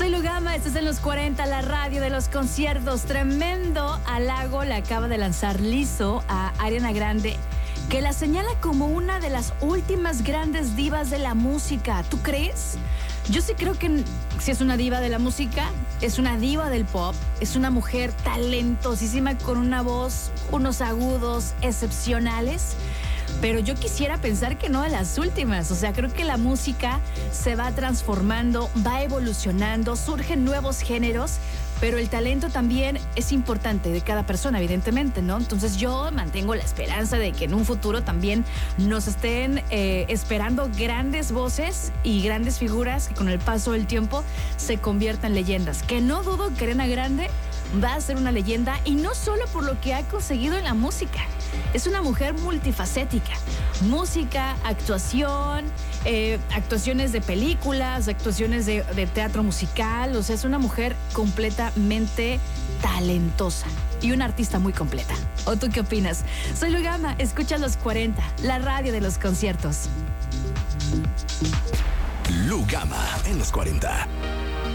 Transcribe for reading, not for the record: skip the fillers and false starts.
Soy Lugama, estás en los 40, la radio de los conciertos. Tremendo halago le acaba de lanzar Lizzo a Ariana Grande, que la señala como una de las últimas grandes divas de la música. ¿Tú crees? Yo sí creo que si es una diva de la música, es una diva del pop, es una mujer talentosísima con una voz, unos agudos excepcionales. Pero yo quisiera pensar que no de las últimas. O sea, creo que la música se va transformando, va evolucionando, surgen nuevos géneros, pero el talento también es importante de cada persona, evidentemente, ¿no? Entonces yo mantengo la esperanza de que en un futuro también nos estén esperando grandes voces y grandes figuras que con el paso del tiempo se conviertan en leyendas. Que no dudo que Ariana Grande va a ser una leyenda, y no solo por lo que ha conseguido en la música. Es una mujer multifacética. Música, actuación, actuaciones de películas, actuaciones de teatro musical. O sea, es una mujer completamente talentosa y una artista muy completa. ¿O tú qué opinas? Soy Lugama, escucha los 40, la radio de los conciertos. Lugama en los 40.